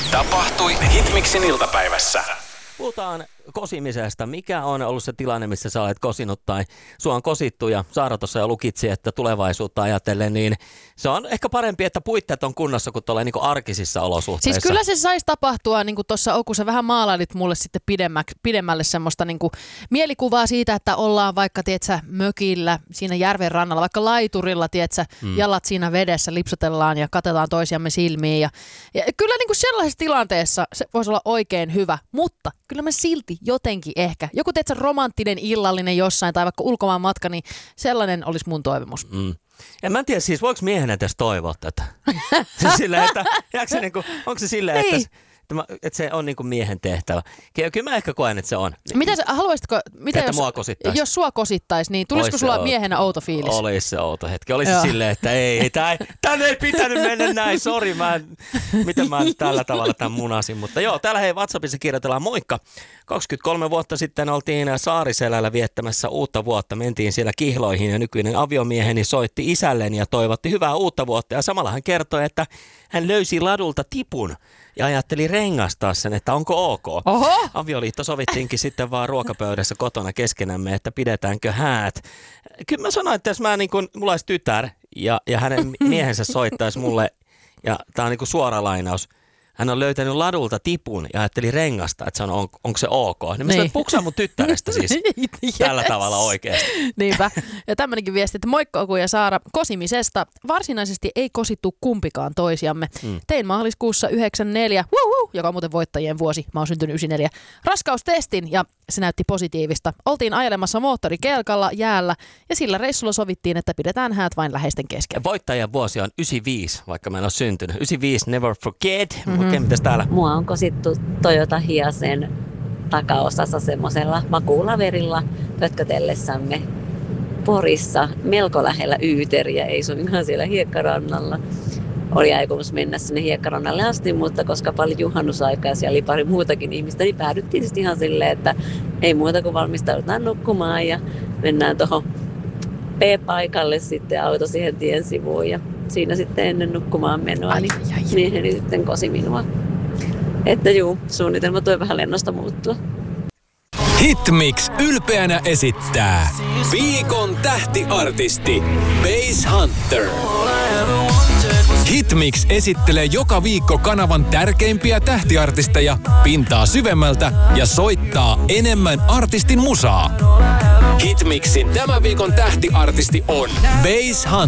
Tapahtui Hitmixin iltapäivässä. Puhutaan kosimisesta. Mikä on ollut se tilanne, missä sä olet kosinut tai sua on kosittu ja Saara tuossa jo lukitsi, että tulevaisuudessa ajatellen, niin se on ehkä parempi, että puitteet on kunnossa kuin tuolla niin arkisissa olosuhteissa. Siis kyllä se saisi tapahtua, niin kuin tuossa kun sä vähän maalailit mulle sitten pidemmälle semmoista niin kuin mielikuvaa siitä, että ollaan vaikka, tietsä, mökillä siinä järven rannalla, vaikka laiturilla, tietsä, jalat siinä vedessä, lipsutellaan ja katsellaan toisiamme silmiin. Ja kyllä niin kuin sellaisessa tilanteessa se voisi olla oikein hyvä, mutta kyllä mä silti jotenkin ehkä, joku tietsä romanttinen illallinen jossain tai vaikka ulkomaan matka, niin sellainen olisi mun toivomus. En mä tiedä, siis voiko miehen edes toivoa tätä? Silleen, että, onko se silleen, niin. että se on niinku miehen tehtävä? Kyllä mä ehkä koen, että se on. Mitä sä haluaisitko, että mua kosittaisi? Jos sua kosittaisi, niin tulisiko sulla miehenä outo fiilis? Olisi se outo hetki. Olisi silleen, että tän ei pitänyt mennä näin, sori, miten mä tällä tavalla tämän munasin. Mutta joo, täällä hei WhatsAppissa kirjoitellaan moikka. 23 vuotta sitten oltiin Saariselällä viettämässä uutta vuotta. Mentiin siellä kihloihin ja nykyinen aviomieheni soitti isälleni ja toivotti hyvää uutta vuotta. Ja samalla hän kertoi, että hän löysi ladulta tipun ja ajatteli rengastaa sen, että onko ok. Oho! Avioliitto sovittiinkin sitten vaan ruokapöydässä kotona keskenämme, että pidetäänkö häät. Kyllä mä sanoin, että jos mulla olisi tytär ja hänen miehensä soittaisi mulle, ja tää on suora lainaus, hän on löytänyt ladulta tipun ja ajatteli rengasta, että onko se ok. Niin mä sanoin, että puksaa mun tyttärestä siis tällä tavalla oikeasti. Niinpä. Ja tämmönenkin viesti, että moikka Oku ja Saara kosimisesta. Varsinaisesti ei kosittu kumpikaan toisiamme. Tein maaliskuussa 94, joka on muuten voittajien vuosi. Mä oon syntynyt 94. Raskaustestin ja se näytti positiivista. Oltiin ajelemassa moottorikelkalla jäällä ja sillä reissulla sovittiin, että pidetään häät vain läheisten kesken. Voittajien vuosi on 95, vaikka mä en ole syntynyt. 95, never forget. Okei, mitäs täällä? Mua on kosittu Toyota Hiacen takaosassa semmoisella makuulaverilla pötkötellessämme Porissa melko lähellä Yyteriä, ei suinkaan siellä hiekkarannalla. Oli aikomus mennä sinne hiekkarannalle asti, mutta koska paljon juhannusaikaa siellä oli pari muutakin ihmistä, niin päädyttiin sitten ihan silleen, että ei muuta kuin valmistaudutaan nukkumaan ja mennään tuohon P-paikalle sitten auto siihen tien sivuun ja siinä sitten ennen nukkumaan menoa, niin mieheni sitten kosi minua. Että juu, suunnitelma toi vähän lennosta muuttua. Hitmix ylpeänä esittää viikon tähtiartisti Base Hunter. Hitmix esittelee joka viikko kanavan tärkeimpiä tähtiartisteja pintaa syvemmältä ja soittaa enemmän artistin musaa. Hitmixin tämän viikon tähtiartisti on Base Hunter.